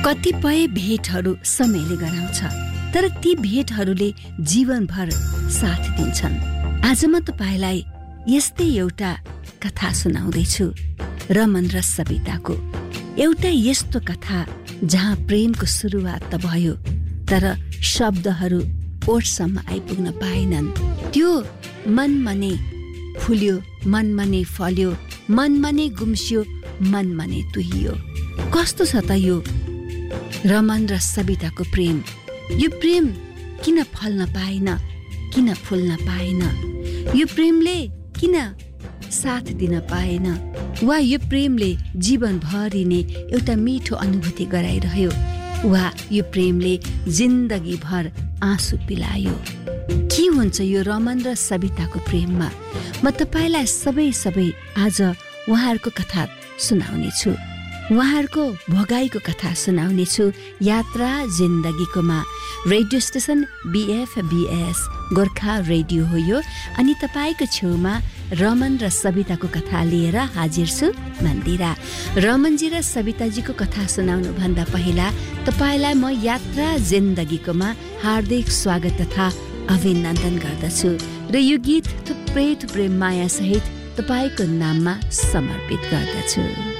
कतिपय भेटहरू समयले गराउँछ, तर ती भेटहरूले जीवनभर साथ दिन्छन्। आज म तपाईँलाई यस्तै एउटा कथा सुनाउँदैछु, रमन र सबिताको। एउटा यस्तो कथा जहाँ प्रेमको सुरुवात त भयो, तर शब्दहरू ओठसम्म आइपुग्न पाएनन्। त्यो मनमा नै फुल्यो, मनमा नै फल्यो, मनमा नै गुम्सियो, मनमा नै तुहियो। कस्तो छ त यो रमन र सबिताको प्रेम? यो प्रेम किन फल्न पाएन, किन फुल्न पाएन? यो प्रेमले किन साथ दिन पाएन? वा यो प्रेमले जीवनभरि नै एउटा मिठो अनुभूति गराइरह्यो, वा यो प्रेमले जिन्दगीभर आँसु पिलायो? के हुन्छ यो रमन र सबिताको प्रेममा? म तपाईँलाई सबै आज उहाँहरूको कथा सुनाउनेछु, उहाँहरूको भोगाईको कथा सुनाउनेछु। यात्रा जिन्दगीकोमा radio station BFBS Gorkha radio हो यो, अनि तपाईँको छेउमा रमन र सबिताको कथा लिएर हाजिर छु मन्दिरा। रमनजी र सबिताजीको कथा सुनाउनु भन्दा पहिला तपाईँलाई म यात्रा जिन्दगीकोमा हार्दिक स्वागत तथा अभिनन्दन गर्दछु, र यो गीत थुप्रै माया सहित तपाईँको नाममा समर्पित गर्दछु।